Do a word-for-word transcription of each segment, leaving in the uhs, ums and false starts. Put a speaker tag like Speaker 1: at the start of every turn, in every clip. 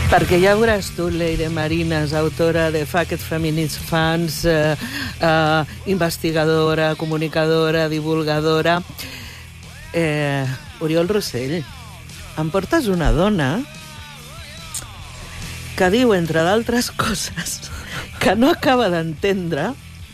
Speaker 1: Perquè ja veuràs tu, Leire Marinas, autora de Fuck It Feminist Fans, eh, eh, investigadora, comunicadora, divulgadora. Eh, Oriol Rossell, em portes una dona que diu, entre d'altres coses, que no acaba d'entendre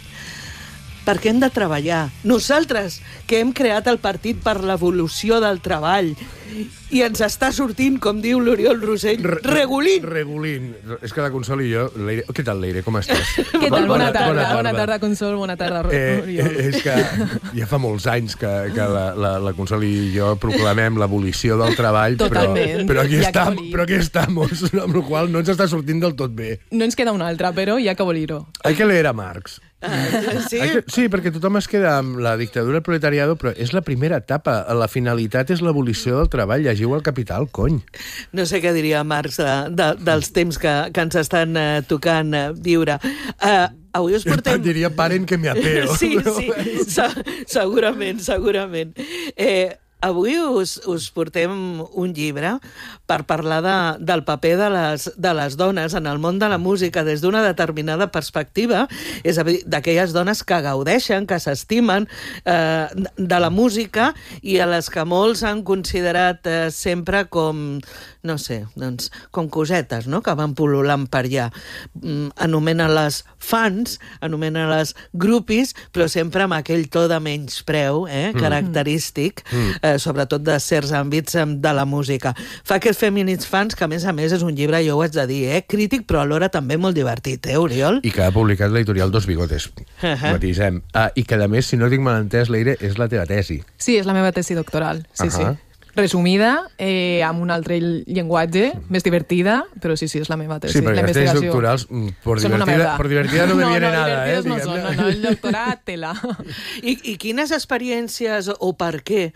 Speaker 1: per què hem de treballar. Nosaltres, que hem creat el Partit per l'Evolució del Treball, i ens està sortint, com diu l'Oriol Rossell, regulint.
Speaker 2: Regulint. És que la Consol i jo... Leire... Què tal, Leire? Com estàs?
Speaker 3: Què tal? Bona tarda. Bona tarda, Consol. Bona tarda, Oriol.
Speaker 2: Eh, és que ja fa molts anys que, que la, la, la Consol i jo proclamem l'abolició del treball,
Speaker 3: Totalment.
Speaker 2: però, però, aquí
Speaker 3: Ja
Speaker 2: estam,
Speaker 3: que
Speaker 2: però aquí estamos, amb la qual no ens està sortint del tot bé.
Speaker 3: No ens queda una altra, però hi ha que abolir-ho.
Speaker 2: Hay que leer a Marx.
Speaker 1: Ah, sí?
Speaker 2: Que, sí, perquè tothom es queda amb la dictadura del proletariado, però és la primera etapa. La finalitat és l'abolició del treball. Llegiu el Capital, cony.
Speaker 1: No sé què diria Marx de, de, dels temps que, que ens estan uh, tocant uh, viure. Uh, avui us portem...
Speaker 2: Jo diria, paren que me ateo.
Speaker 1: Sí, sí, se segurament, segurament. Eh, avui us, us portem un llibre per parlar de, del paper de les, de les dones en el món de la música des d'una determinada perspectiva, és a dir, d'aquelles dones que gaudeixen, que s'estimen eh, de la música i a les que molts han considerat eh, sempre com, no sé, doncs, com cosetes, no?, que van pul·lulant per allà. Mm, anomenen-les fans, anomenen-les grupis, però sempre amb aquell to de menyspreu, eh, mm. característic, mm. eh, sobretot de certs àmbits de la música. Fa que Feminist Fans, que a més a més és un llibre, jo ho haig de dir, eh, crític, però alhora també molt divertit, eh, Oriol?
Speaker 2: I que ha publicat l'editorial Dos Bigotes. Uh-huh. Matisem. Ah, I que, a més, si no tinc mal entès, Leire, és la teva tesi.
Speaker 3: Sí, és la meva tesi doctoral. Sí, uh-huh. sí. Resumida, eh, amb un altre llenguatge, més divertida, però sí, sí, és la meva tesi.
Speaker 2: Sí, perquè les tesis doctorals, por divertida, por divertida no me
Speaker 3: no,
Speaker 2: viene
Speaker 3: no,
Speaker 2: nada. Eh,
Speaker 3: no, són, no, no, el doctorat tela.
Speaker 1: I, I quines experiències o per què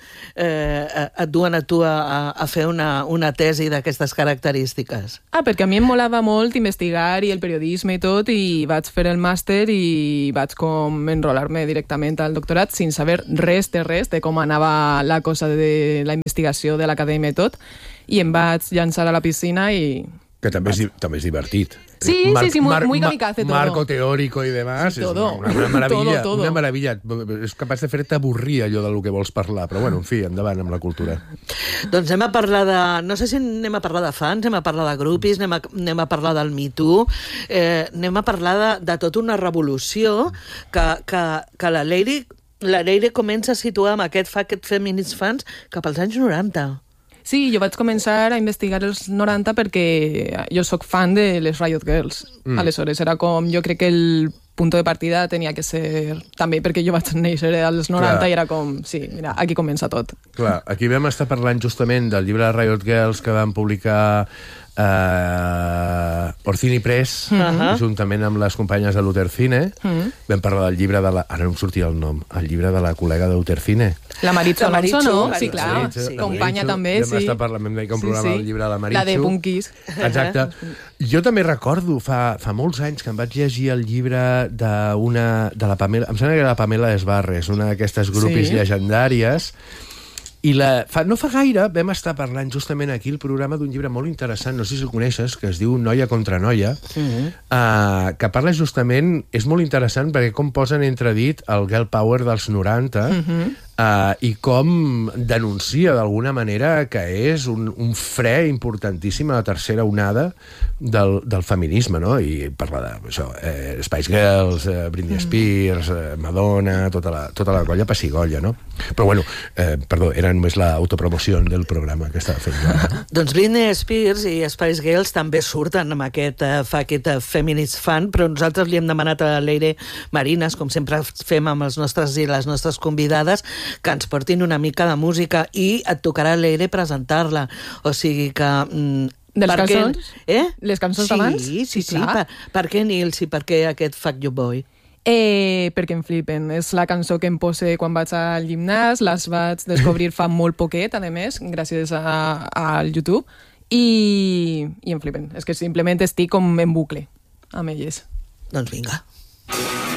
Speaker 1: eh, et duen a tu a, a fer una, una tesi d'aquestes característiques?
Speaker 3: Ah, perquè a mi em molava molt investigar i el periodisme i tot, i vaig fer el màster i vaig com enrolar-me directament al doctorat sense saber res de res de com anava la cosa de la investigació de l'acadèmia i tot, i em vaig llançar a la piscina i...
Speaker 2: Que també és, també és divertit.
Speaker 3: Sí, Mar sí, sí, muy, muy kamikaze todo.
Speaker 2: Marco teórico y demás.
Speaker 3: Sí, todo.
Speaker 2: És una, una meravella.
Speaker 3: todo, todo.
Speaker 2: Una meravella. És capaç de fer-te avorrir allò del que vols parlar. Però bueno, en fi, endavant amb la cultura.
Speaker 1: Doncs anem a parlar de... No sé si anem a parlar de fans, anem a parlar de grupis, anem a, anem a parlar del Me Too, eh, anem a parlar de, de tota una revolució que, que, que la Leire... La Leire comença a situar amb aquest Fuck It Feminist Fans cap als anys noranta.
Speaker 3: Sí, jo vaig començar a investigar els noranta perquè jo sóc fan de les Riot Girls. Mm. Aleshores, era com... Jo crec que el punt de partida tenia que ser... També perquè jo vaig néixer als noranta. Clar. I era com... Sí, mira, aquí comença tot.
Speaker 2: Clar, aquí vam estar parlant justament del llibre de Riot Girls que van publicar Uh, Orcini Press, uh-huh. juntament amb les companyes de l'Utercine. Uh-huh. Vam parlar del llibre de la... Ara no em sortia el nom. El llibre de la col·lega d'Utercine.
Speaker 3: La Maritxo,
Speaker 1: la Maritxo,
Speaker 3: no?
Speaker 1: Maritxo,
Speaker 3: sí, clar. Sí, sí. Companya
Speaker 2: Maritxo,
Speaker 3: també,
Speaker 2: vam
Speaker 3: sí.
Speaker 2: Vam estar parlant, vam dedicar un
Speaker 3: sí,
Speaker 2: programa
Speaker 3: sí.
Speaker 2: al llibre de la Maritxo.
Speaker 3: La de Punkis.
Speaker 2: Exacte. Jo també recordo, fa, fa molts anys, que em vaig llegir el llibre d'una... de la Pamela... Em sembla que era la Pamela Esbarres, una d'aquestes grupis sí. llegendàries. I la, fa, no fa gaire vam estar parlant justament aquí el programa d'un llibre molt interessant, no sé si el coneixes, que es diu Noia contra Noia, uh-huh. uh, que parla justament, és molt interessant perquè com posen entredit el girl power dels noranta uh-huh. uh, i com denuncia d'alguna manera que és un, un fre importantíssim a la tercera onada del, del feminisme, no? I parla de això, eh, Spice Girls, eh, Britney Spears, eh, Madonna, tota la, tota la colla pessigolla, no? Però bueno, eh, perdó, era només l'autopromoció del programa que estava fent jo. No?
Speaker 1: Doncs Britney Spears i Spice Girls també surten amb aquest uh, Fuck It Feminist Fan, però nosaltres li hem demanat a Leire Marinas, com sempre fem amb els nostres i les nostres convidades, que ens portin una mica de música i et tocarà, Leire, presentar-la. O sigui que... Mm,
Speaker 3: de les cançons?
Speaker 1: Eh?
Speaker 3: Les cançons
Speaker 1: sí,
Speaker 3: d'abans?
Speaker 1: Sí, sí, sí. Per, per què Nils i per què aquest Fuck You Boy?
Speaker 3: Eh, perquè em flipen. És la cançó que em posa quan vaig al gimnàs, les vaig descobrir fa molt poquet, a més, gràcies a, al YouTube, i, i em flipen. És que simplement estic com en bucle amb elles.
Speaker 1: Doncs vinga.